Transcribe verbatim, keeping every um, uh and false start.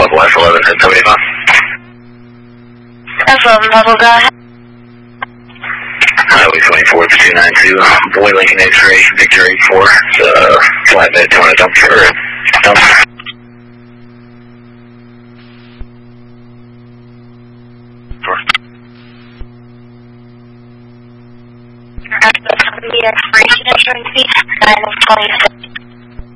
level F eleven at seventy-five. F eleven level, go ahead. Highway twenty-four, two nine two, Boy Lincoln X-ray, Victor eighty-four, uh, flatbed doing a dumpster, or dumpster. The expiration insurance fee, nine of twenty-six.